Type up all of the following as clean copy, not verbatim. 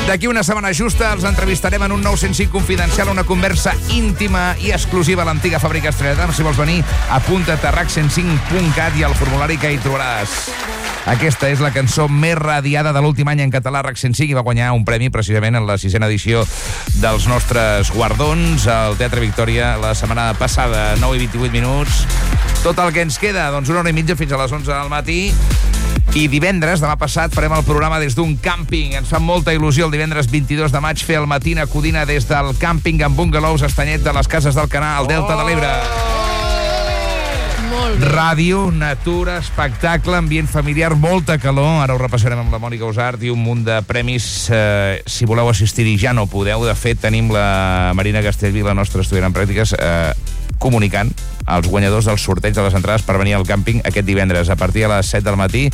D'aquí una setmana justa els entrevistarem en un nou 105 confidencial, una conversa íntima i exclusiva a l'antiga fàbrica Estrella. Si vols venir, apunta't a rac105.cat i al formulari que hi trobaràs. Aquesta és la cançó més radiada de l'últim any en català. RAC 105 i va guanyar un premi precisament en la 6ª edició dels nostres guardons al Teatre Victòria la setmana passada. 9 i 28 minuts. Tot el que ens queda, doncs 1 hora i mitja fins a les 11 del matí. I divendres, demà passat, farem el programa des d'un càmping. Ens fa molta il·lusió el divendres 22 de maig fer el Matina Codina des del càmping amb bungalows Estanyet de les Cases del Canà, al Delta de l'Ebre. Ràdio, natura, espectacle, ambient familiar, molta calor. Ara ho repassarem amb la Mònica Usart i un munt de premis. Si voleu assistir-hi ja no podeu. De fet, tenim la Marina Castellví, la nostra estudiant en pràctiques, comunicant als guanyadors del sorteig de les entrades per venir al càmping aquest divendres a partir de les 7 del matí.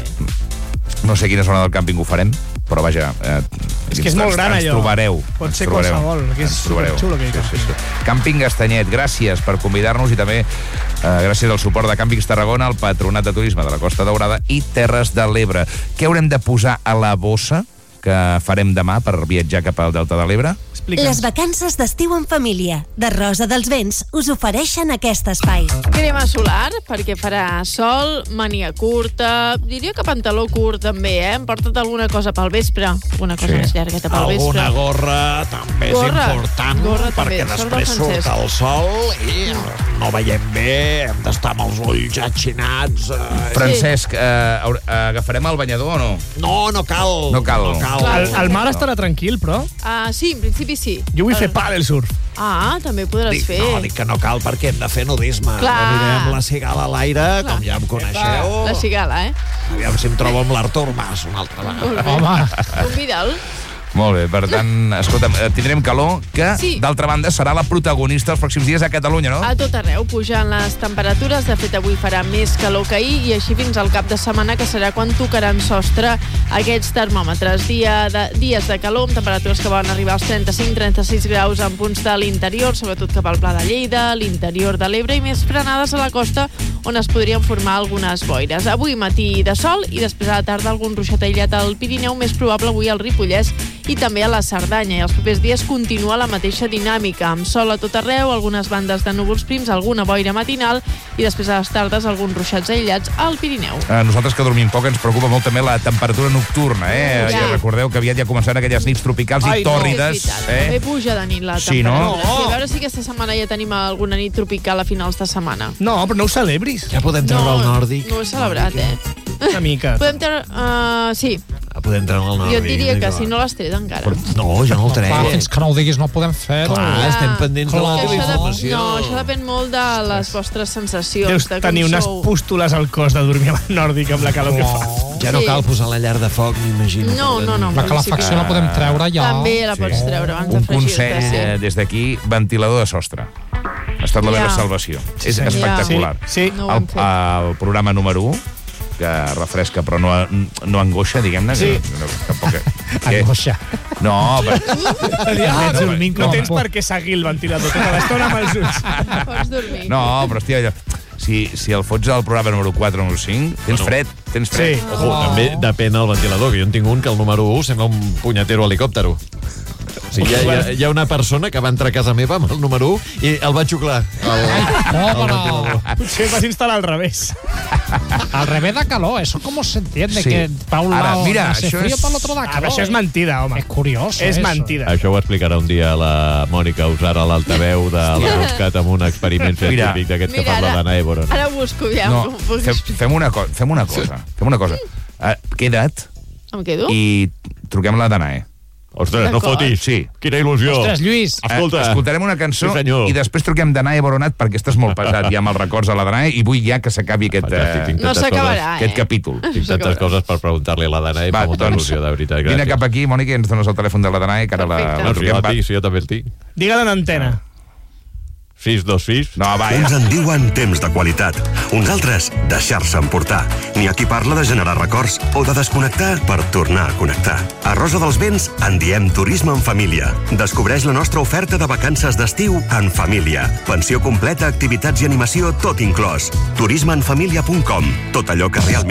No sé quina zona del càmping ho farem, però vaja... És que és molt gran, allò. Ens trobareu. Pot ser qualsevol, que és superxulo, aquell càmping. Sí. Càmping Estanyet, gràcies per convidar-nos i també gràcies al suport de Càmpings Tarragona, el Patronat de Turisme de la Costa Daurada i Terres de l'Ebre. Què haurem de posar a la bossa que farem demà per viatjar cap al Delta de l'Ebre? Les vacances d'estiu en família de Rosa dels Vents us ofereixen aquest espai. Crema solar, perquè farà sol, mania curta, diria que pantaló curt també, Porta't alguna cosa pel vespre, alguna cosa més llargueta pel vespre. Alguna gorra també és important, perquè després surt el sol i no veiem bé, hem d'estar amb els ulls atxinats. Francesc, agafarem el banyador o no? No cal. No cal. El mar estarà tranquil, però? Sí, en principi sí. Jo vull fer pàdel surf. També podràs fer. No, dic que no cal perquè hem de fer nudisme. Anirem la cigala a l'aire, com ja em coneixeu. La cigala, Aviam si em trobo amb l'Artur Mas una altra vegada. Home. Convida'l. Molt bé, per tant, escolta'm, tindrem calor, que, d'altra banda, serà la protagonista els pròxims dies a Catalunya, no? A tot arreu, pujant les temperatures. De fet, avui farà més calor que ahir i així fins al cap de setmana, que serà quan tocaran sostre aquests termòmetres. Dies de calor, amb temperatures que van arribar als 35-36 graus en punts de l'interior, sobretot cap al Pla de Lleida, l'interior de l'Ebre, i més frenades a la costa, on es podrien formar algunes boires. Avui matí de sol i després a la tarda algun ruixat aïllat al Pirineu, més probable avui al Ripollès i també a la Cerdanya. I els propers dies continua la mateixa dinàmica, amb sol a tot arreu, algunes bandes de núvols prims, alguna boira matinal i després a les tardes alguns ruixats aïllats al Pirineu. Nosaltres que dormim poc ens preocupa molt també la temperatura nocturna, Ja recordeu que aviat ja començaran aquelles nits tropicals i tòrrides. També puja de nit la temperatura. Sí, no? A veure si aquesta setmana ja tenim alguna nit tropical a finals de setmana. No, però no ho celebris. Ja podem treure el nòrdic. No ho he celebrat, Una mica. Podem treure... sí. Podem treure el nòrdic. Jo et diria que si no l'has tret encara. No, jo no el trec. Fins que no ho diguis no ho podem fer. Clar, estem pendents de la teva informació. No, això depèn molt de les vostres sensacions. Deus tenir unes pústules al cos de dormir amb el nòrdic amb la calor que fa. Ja no cal posar la llar de foc, m'imagino. No. La calefacció la podem treure ja. També la pots treure abans de Un consell des d'aquí, ventilador de sostre. Ha estat la meva salvació. És espectacular. Sí. El programa número 1, que refresca però no angoixa, diguem-ne. Sí. Angoixa. No, no tens per què seguir el ventilador tota l'estona amb els ulls. Pots dormir. No, però hòstia, si el fots al programa número 4 o número 5, tens fred. Sí. Ojo, també depèn del ventilador, que jo en tinc un que el número 1 sembla un punyetero helicòptero. O sigui, hi ha una persona que va entrar a casa meva amb el número 1 i el va xuclar. Potser vas instal·lar al revés. Al revés de calor, eso cómo se entiende, Sí. que pa un lado hace això frío, és- pa l'altre da calor. Això és mentida, home. Es curioso És eso. mentida. Això ho explicarà un dia la Mònica Usart a l'altaveu de l'Euroscat amb un experiment científic d'aquests que fa la Dana Éboron. Ara busco ja. No, fem una cosa. Queda't Em quedo? i truquem la Danae. Ostres, no D'acord. fotis. Sí. Quina il·lusió. Ostres, Lluís. Escolta. Escoltarem una cançó Sí, senyor. i després truquem Danae Boronat perquè estàs molt pesat ja amb els records de la Danae i vull ja que s'acabi Fantàstic, tinc No tantes s'acabarà, aquest capítol. Tinc tantes coses per preguntar-li a la Danae, fa molta il·lusió, de veritat. Gràcies. Vine cap aquí, Mònica, i ens dones el telèfon de la Danae, que ara la Perfecte. truquem. Jo tinc, sí, jo també el tinc. Digue-la en antena. 626. No, va, Uns en diuen temps de qualitat, uns altres deixar-se emportar. N'hi ha qui parla de generar records o de desconnectar per tornar a connectar. A Rosa dels Vents en diem turisme en família. Descobreix la nostra oferta de vacances d'estiu en família. Pensió completa, activitats i animació, tot inclòs. turismeenfamilia.com. Tot allò que realment